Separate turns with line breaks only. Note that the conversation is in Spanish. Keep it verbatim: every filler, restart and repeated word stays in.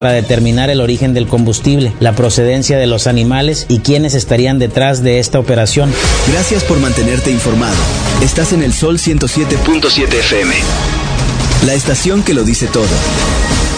para determinar el origen del combustible, la procedencia de los animales y quiénes estarían detrás de esta operación.
Gracias por mantenerte informado. Estás en el Sol ciento siete punto siete F M, la estación que lo dice todo.